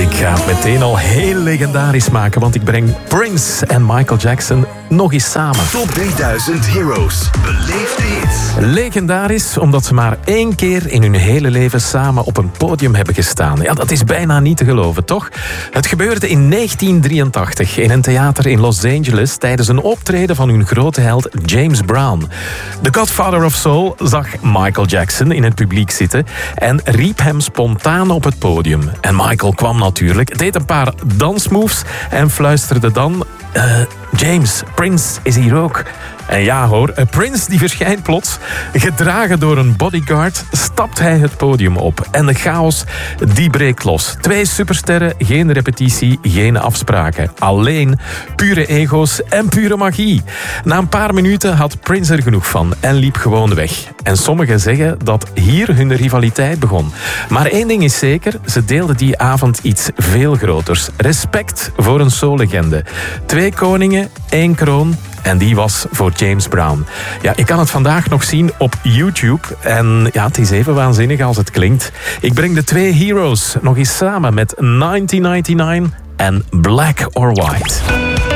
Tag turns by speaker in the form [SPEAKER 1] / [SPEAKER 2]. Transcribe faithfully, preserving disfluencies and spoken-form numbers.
[SPEAKER 1] Ik ga het meteen al heel legendarisch maken, want ik breng Prince en Michael Jackson nog eens samen.
[SPEAKER 2] Top drieduizend Heroes. Beleef de hits.
[SPEAKER 1] Legendarisch, omdat ze maar één keer in hun hele leven samen op een podium hebben gestaan. Ja, dat is bijna niet te geloven, toch? Het gebeurde in negentien drieëntachtig in een theater in Los Angeles tijdens een optreden van hun grote held James Brown. The Godfather of Soul zag Michael Jackson in het publiek zitten en riep hem spontaan op het podium. En Michael kwam natuurlijk, deed een paar dansmoves en fluisterde dan... Uh, James, Prince is hier ook. En ja hoor, Prince die verschijnt plots. Gedragen door een bodyguard stapt hij het podium op. En de chaos die breekt los. Twee supersterren, geen repetitie, geen afspraken. Alleen pure ego's en pure magie. Na een paar minuten had Prince er genoeg van en liep gewoon weg. En sommigen zeggen dat hier hun rivaliteit begon. Maar één ding is zeker, ze deelden die avond iets veel groters. Respect voor een soullegende. Twee koningen, één kroon. En die was voor James Brown. Ja, ik kan het vandaag nog zien op YouTube. En ja, het is even waanzinnig als het klinkt. Ik breng de twee heroes nog eens samen met negentien negenennegentig en Black or White.